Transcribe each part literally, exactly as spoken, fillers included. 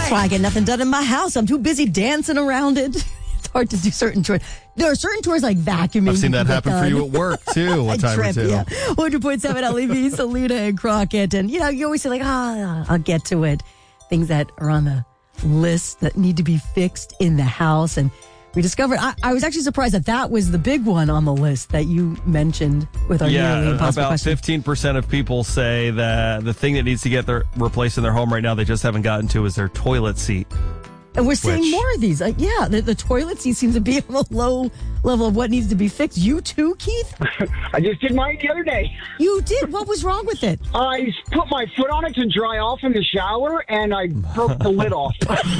That's why I get nothing done in my house. I'm too busy dancing around it. It's hard to do certain chores. There are certain chores like vacuuming. I've seen that happen for you at work, too, one time trip, or two. Yeah. one hundred point seven L E V, Selena and Crockett. And, you know, you always say, like, ah, oh, I'll get to it. Things that are on the list that need to be fixed in the house. And we discovered, I, I was actually surprised that that was the big one on the list that you mentioned with our yeah, nearly impossible about question. fifteen percent of people say that the thing that needs to get their, replaced in their home right now they just haven't gotten to is their toilet seat. And we're seeing Which, more of these. Like, yeah, the, the toilet seat seems to be on a low level of what needs to be fixed. You too, Keith? I just did mine the other day. You did? What was wrong with it? I put my foot on it to dry off in the shower, and I broke the lid off.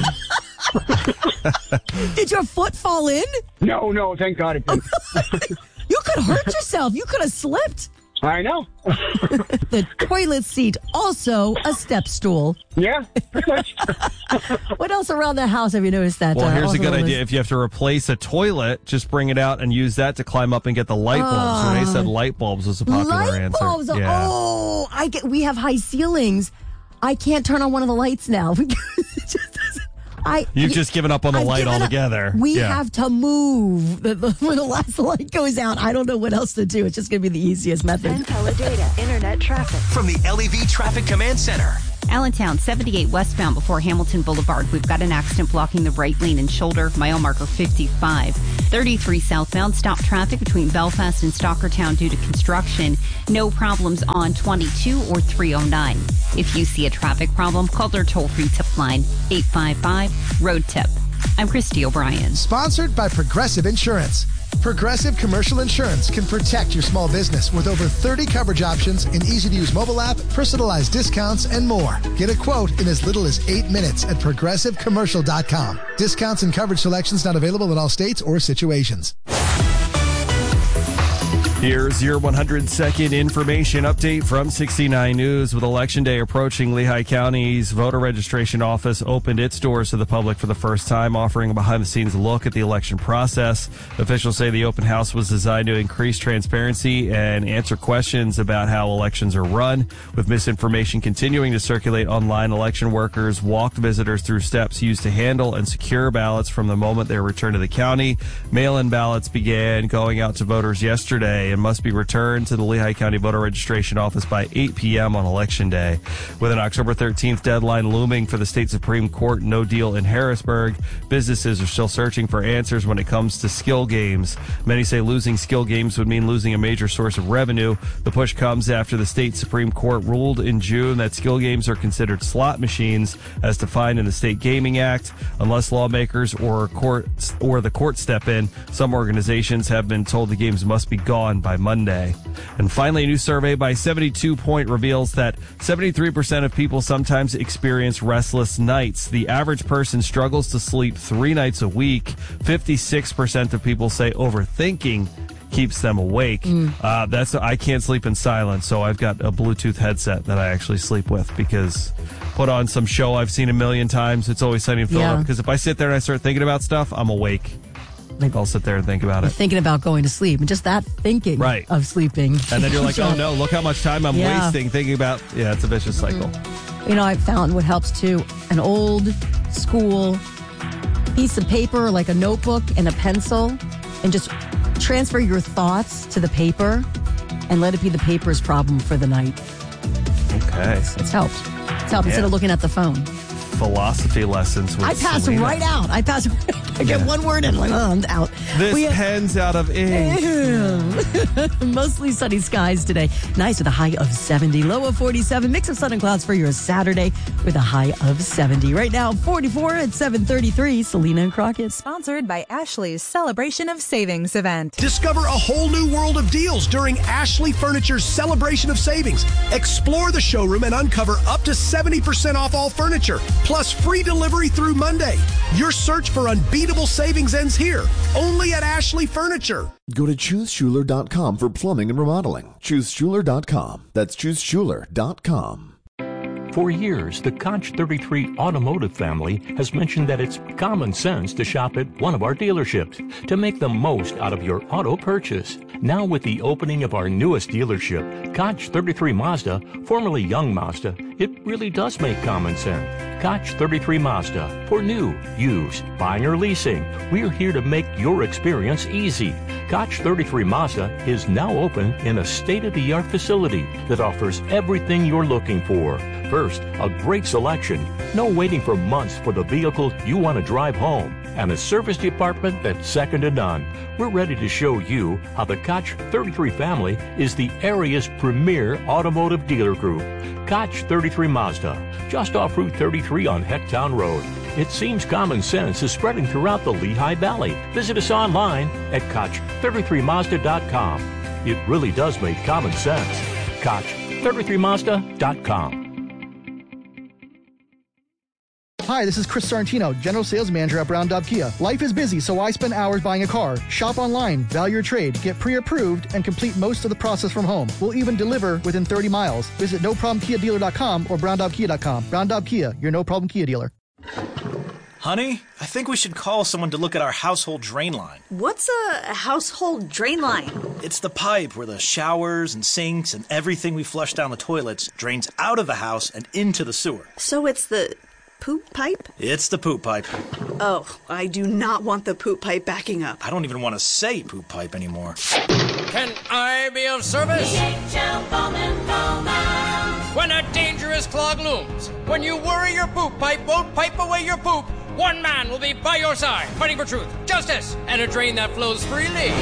Did your foot fall in? No, no, thank God it didn't. You could hurt yourself. You could have slipped. I know. The toilet seat, also a step stool. Yeah, pretty much. What else around the house have you noticed that? Well, uh, here's a also good on the idea. list? If you have to replace a toilet, just bring it out and use that to climb up and get the light bulbs. Oh. Renee said light bulbs was a popular Light answer. bulbs. Yeah. Oh, I get. We have high ceilings. I can't turn on one of the lights now. It just doesn't- I, You've just given up on the I've light given up. altogether. We Yeah. have to move. The, the, when the last light goes out, I don't know what else to do. It's just going to be the easiest method. And color data, internet traffic. From the L E V Traffic Command Center. Allentown, seventy-eight westbound before Hamilton Boulevard. We've got an accident blocking the right lane and shoulder. Mile marker fifty-five. thirty-three southbound. Stop traffic between Belfast and Stockertown due to construction. No problems on twenty-two or three oh nine. If you see a traffic problem, call their toll-free tip line, eight five five, road tip. I'm Christy O'Brien. Sponsored by Progressive Insurance. Progressive Commercial Insurance can protect your small business with over thirty coverage options, an easy-to-use mobile app, personalized discounts, and more. Get a quote in as little as eight minutes at progressive commercial dot com. Discounts and coverage selections not available in all states or situations. Here's your one hundred second information update from sixty-nine News. With Election Day approaching, Lehigh County's voter registration office opened its doors to the public for the first time, offering a behind-the-scenes look at the election process. Officials say the open house was designed to increase transparency and answer questions about how elections are run. With misinformation continuing to circulate online, election workers walked visitors through steps used to handle and secure ballots from the moment they're returned to the county. Mail-in ballots began going out to voters yesterday and must be returned to the Lehigh County Voter Registration Office by eight p.m. on Election Day. With an October thirteenth deadline looming for the state Supreme Court no deal in Harrisburg, businesses are still searching for answers when it comes to skill games. Many say losing skill games would mean losing a major source of revenue. The push comes after the state Supreme Court ruled in June that skill games are considered slot machines as defined in the State Gaming Act. Unless lawmakers or courts or the court step in, some organizations have been told the games must be gone by Monday. And finally, a new survey by seventy-two point reveals that seventy-three percent of people sometimes experience restless nights. The average person struggles to sleep three nights a week. fifty-six percent of people say overthinking keeps them awake. Mm. Uh, that's I can't sleep in silence, so I've got a Bluetooth headset that I actually sleep with because put on some show I've seen a million times. It's Always Sunny in Philadelphia. Yeah. Because if I sit there and I start thinking about stuff, I'm awake. Like, I'll sit there and think about it. Thinking about going to sleep, and just that thinking right. of sleeping. And then you're like, oh no, look how much time I'm yeah. wasting thinking about, yeah, it's a vicious cycle. You know, I found what helps too, an old school piece of paper, like a notebook and a pencil, and just transfer your thoughts to the paper and let it be the paper's problem for the night. Okay. It's, it's helped. It's helped yeah. instead of looking at the phone. Philosophy lessons with I pass Selena. right out. I pass. I get yeah. one word and like, oh, I'm out. This we pen's out of ink. Mostly sunny skies today. Nice with a high of seventy. Low of forty-seven. Mix of sun and clouds for your Saturday with a high of seventy. Right now, forty-four at seven thirty-three. Selena and Crockett. Sponsored by Ashley's Celebration of Savings event. Discover a whole new world of deals during Ashley Furniture's Celebration of Savings. Explore the showroom and uncover up to seventy percent off all furniture, plus free delivery through Monday. Your search for unbeatable savings ends here, only at Ashley Furniture. Go to choose schuler dot com for plumbing and remodeling. choose schuler dot com. That's choose schuler dot com. For years, the Koch thirty-three automotive family has mentioned that it's common sense to shop at one of our dealerships to make the most out of your auto purchase. Now with the opening of our newest dealership, Koch thirty-three Mazda, formerly Young Mazda, it really does make common sense. Koch thirty-three Mazda, for new, used, buying or leasing, we're here to make your experience easy. Koch thirty-three Mazda is now open in a state-of-the-art facility that offers everything you're looking for. First, a great selection, no waiting for months for the vehicle you want to drive home, and a service department that's second to none. We're ready to show you how the Koch thirty-three family is the area's premier automotive dealer group. Koch thirty-three Mazda, just off Route thirty-three on Hecktown Road. It seems common sense is spreading throughout the Lehigh Valley. Visit us online at Koch thirty-three Mazda dot com. It really does make common sense. Koch thirty-three Mazda dot com. Hi, this is Chris Sarantino, General Sales Manager at Brown Daub Kia. Life is busy, so I spend hours buying a car. Shop online, value your trade, get pre-approved, and complete most of the process from home. We'll even deliver within thirty miles. Visit no problem kia dealer dot com or brown daub kia dot com. Brown Daub Kia, your no-problem Kia dealer. Honey, I think we should call someone to look at our household drain line. What's a household drain line? It's the pipe where the showers and sinks and everything we flush down the toilets drains out of the house and into the sewer. So it's the poop pipe? It's the poop pipe. Oh, I do not want the poop pipe backing up. I don't even want to say poop pipe anymore. Can I be of service? When a dangerous clog looms, when you worry your poop pipe won't pipe away your poop, one man will be by your side, fighting for truth, justice, and a drain that flows freely.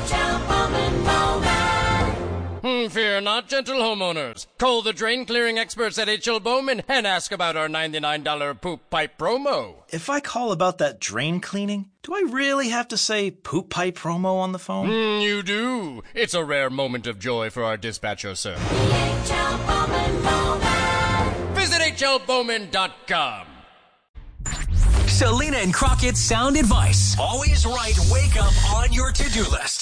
Hmm, fear not, gentle homeowners. Call the drain clearing experts at H L Bowman and ask about our ninety-nine dollars poop pipe promo. If I call about that drain cleaning, do I really have to say poop pipe promo on the phone? Mm, you do. It's a rare moment of joy for our dispatcher, sir. Visit H L Bowman dot com. Selena and Crockett's sound advice. Always right wake up on your to-do list.